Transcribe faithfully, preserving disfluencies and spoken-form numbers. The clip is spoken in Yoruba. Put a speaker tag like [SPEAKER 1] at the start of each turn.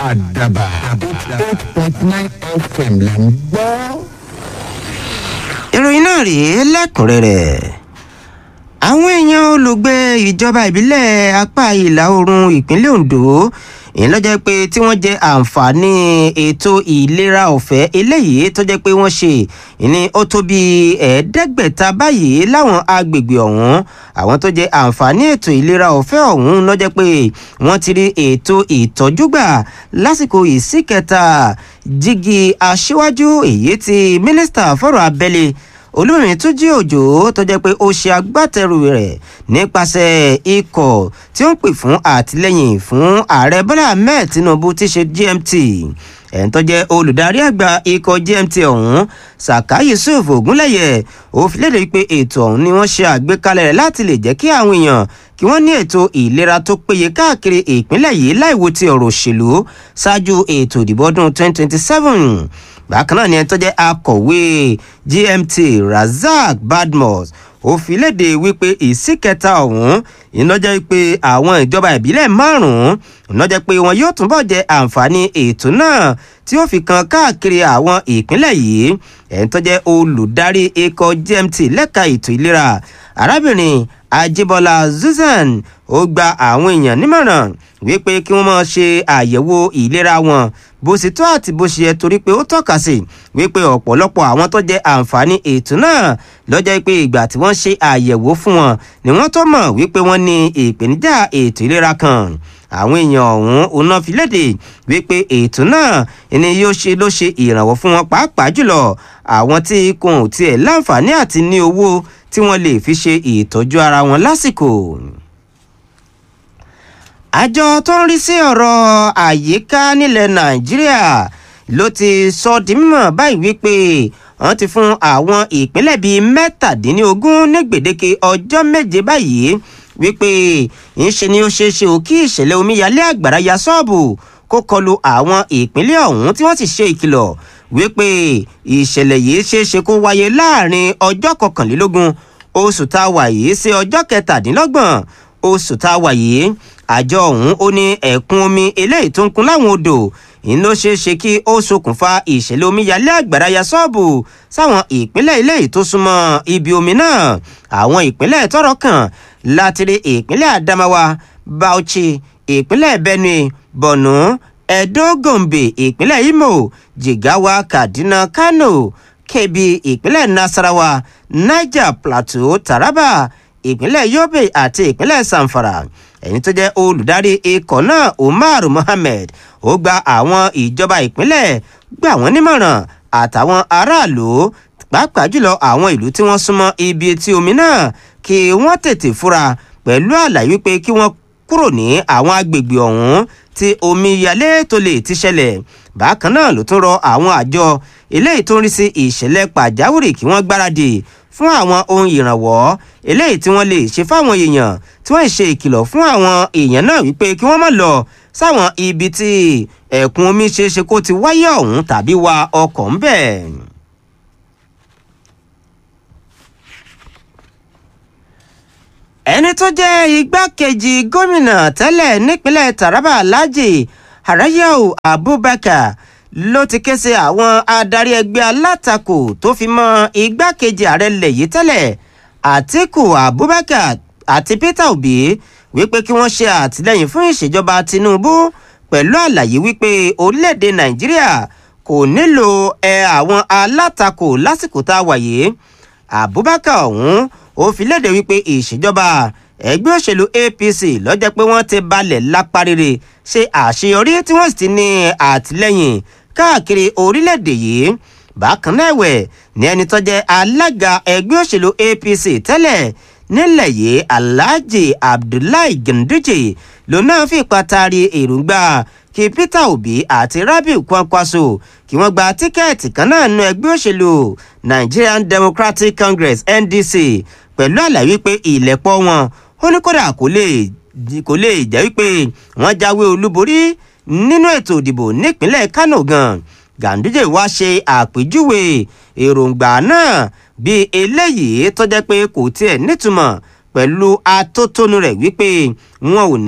[SPEAKER 1] àdàbà eight point nine F M là ń gbọ́.
[SPEAKER 2] ìròyìn náà rèé lẹ́kùnrẹ́rẹ́. àwọn èèyàn olùgbé ìjọba ìbílẹ̀ apá ìlà oòrùn ìpínlẹ̀ Ondo ìyẹn ló jẹ́ pé tí wọ́n jẹ àǹfààní ètò ìlera ọ̀fẹ́ eléyìí tó jẹ́ pé wọ́n ṣe ní ó tó bí ẹ̀ẹ́dẹ́gbẹ̀ta báyìí láwọn agbègbè ọ̀hún. àwọn tó jẹ àǹfààní ètò ìlera ọ̀fẹ́ ọ̀hún ló jẹ́ pé wọ́n ti rí ètò ìtọ́jú gbà lásìkò ìsíkẹta jígí aṣíwájú èyí tí mínísítà fọ́rọ̀ abẹ́lé Olúmímí Túnjí Òjó tó jẹ́ pé ó ṣe agbátẹrù rẹ̀ nípasẹ̀ ikọ̀ tí ó ń pè fún àtìlẹ́yìn fún ààrẹ Bọ́lá Ahmed Tinubu tí ṣe G M T. ẹ̀ń tó jẹ́ olùdarí àgbà ikọ̀ G M T ọ̀hún Saka Yusuf Ogunleye ó fi léde pé ètò ọ̀hún ni wọ́n ṣe àgbékalẹ̀ rẹ̀ láti lè jẹ́ kí àwọn èèyàn kí wọ́n ní ètò ìlera tó péye káàkiri ìpínlẹ̀ yìí láìwo ti ọ̀rọ̀ òṣèlú ṣáájú ètò ìdìbò ọdún twenty twenty-seven. bákan náà ni ẹni tó jẹ́ akọ̀wé G M T Razak Badmus ó fi léde wípé ìsíkẹta ọ̀hún ìnájẹ́ wípé àwọn ìjọba ìbílẹ̀ márùn-ún ìnájẹ́ pé wọn yóò túnbọ̀ jẹ àǹfààní ètò náà tí ó fi kan káàkiri àwọn ìpínlẹ̀ yìí. ẹni tó jẹ́ olùdarí ikọ̀ G M T lẹ́ka ètò ìlera arábìnrin Ajíbọ́lá Susan ó gba àwọn èèyàn nímọ̀ràn wípé kí wọ́n máa ṣe àyẹ̀wò ìlera wọn bó ṣe tó àti bó ṣe yẹ torí pé ó tọ́ka sí wípé ọ̀pọ̀lọpọ̀ àwọn tó jẹ àǹfààní ètò náà lọ́jọ́ pé ìgbà tí wọ́n ṣe àyẹ̀wò fún wọn ni wọ́n tó mọ̀ wípé wọ́n ní ìpèníjà ètò ìlera kan. àwọn èèyàn ọ̀hún ọ̀nà fi léde wípé ètò náà ni yóò ṣe ló ṣe ìrànwọ́ fún wọn pàápàá jùlọ àwọn tí kò tiẹ̀ láǹfààní àti ní owó tí wọ́n lè fi ṣe ìtọ́jú ara wọn lásìkò. àjọ tó ń rí sí ọ̀rọ̀ àyíká nílẹ̀ Nàìjíríà ló ti sọ di mímọ̀ báyìí wípé wọ́n ti fún àwọn ìpínlẹ̀ bíi mẹ́tàdínlógún ní gbèdéke ọjọ́ méje báyìí wípé ńṣe ni ó ṣeé ṣe ò kí ìṣẹ̀lẹ̀ omíyalé àgbàrá ya ṣọ́ọ̀bù kó kọlu àwọn ìpínlẹ̀ ọ̀hún tí wọ́n sì ṣe ìkìlọ̀ wípé ìṣẹ̀lẹ̀ yìí ṣeé ṣe kó wáyé láàrin ọjọ́ kọkànlélógún oṣù tá a wà yìí sí ọjọ́ kẹtàdínlọ́gbọ̀n oṣù tá a wà yìí. àjọ ọ̀hún ó ní ẹ̀kún omi eléyìí tó ń kún láwọn odò ìlú ṣeé ṣe kí ó ṣokùnfà ìṣẹ̀lẹ̀ omíyalé àgbàrá ya ṣọ́ọ̀bù sáwọn ìpínlẹ̀ eléyìí tó súnmọ́ ibi omi náà. àwọn ìpínlẹ̀ tọ́rọ̀ kàn láti rí ìpínlẹ̀ Adamawa, Bauchi, ìpínlẹ̀ Benue, Borno, Edo, Gombe, ìpínlẹ̀ Imo, Jigawa, Kaduna, Kano, Kebbi, ìpínlẹ̀ Nasarawa, Niger Plateau, Taraba, ìpínlẹ̀ Yobe àti ìpínlẹ̀ Zamfara. ẹni tó jẹ́ olùdarí ikọ̀ náà Umar Mohammed ó gba àwọn ìjọba ìpínlẹ̀ gbà wọ́n nímọ̀ràn àtàwọn aráàlú pàápàá jùlọ àwọn ìlú tí wọ́n súnmọ́ ibi etí omi náà kí wọ́n tètè fura pẹ̀lú àlàyé wípé kí wọ́n kúrò ní àwọn agbègbè ọ̀hún tí omíyalé tó lè ti ṣẹlẹ̀. bákan náà ló tún rọ àwọn àjọ eléyìí tó ń rí sí ìṣẹ̀lẹ̀ pàjáwìrì kí wọ́n gbáradì fún àwọn ohun ìrànwọ́ eléyìí tí wọ́n lè ṣe fáwọn èèyàn tí wọ́n ṣe ìkìlọ̀ fún àwọn èèyàn náà wípé kí wọ́n má lọ sáwọn ibi tí ẹ̀kún omi ṣeéṣe kó ti wáyé ọ̀hún tàbí wa ọkọ̀ ń bẹ̀. ẹni tó jẹ́ igbákejì gómìnà tẹ́lẹ̀ nípínlẹ̀ Taraba Alhaji Harayau Abubakar ló ti ké sí àwọn adarí ẹgbẹ́ alátakò tó fi mọ́ igbákejì ààrẹ ilẹ̀ yìí tẹ́lẹ̀ Atiku Abubakar àti Peter Obi wípé kí wọ́n ṣe àtìlẹ́yìn fún ìṣèjọba Tinubu pẹ̀lú àlàyé wípé orílẹ̀-èdè Nàìjíríà kò nílò ẹ àwọn alátakò lásìkò tá a wà yìí. Abubakar ọ̀hún ó fi léde wípé ìṣèjọba ẹgbẹ́ òṣèlú A P C ló jẹ́ pé wọ́n ti balẹ̀ lápá rere ṣe àṣeyọrí tí wọ́n sì ti ní àtìlẹ́yìn káàkiri orílẹ̀-èdè yìí. bákan náà ẹ̀wẹ̀ ní ẹni tó jẹ́ alága ẹgbẹ́ òṣèlú A P C tẹ́lẹ̀ nílẹ̀ yìí Alhaji Abdullahi Ganduje ló náà fi pàtàkì èròǹgbà kí Peter Obi àti Rabiu Kwankwaso kí wọ́n gba tíkẹ́ẹ̀tì kan náà nínú ẹgbẹ́ òṣèlú Nigerian Democratic Congress N D C pẹ̀lú àlàyé pé ìlẹ̀pọ̀ wọn ó ní kódà kò lè kò lè jẹ́ wípé wọ́n jáwé olúborí nínú ètò ìdìbò nípínlẹ̀ Kano gan. Ganduje wá ṣe àpèjúwe èròǹgbà náà bí eléyìí tó jẹ́ pé kò tiẹ̀ nítumọ̀ pẹ̀lú atótónu rẹ̀ wípé wọn ò ní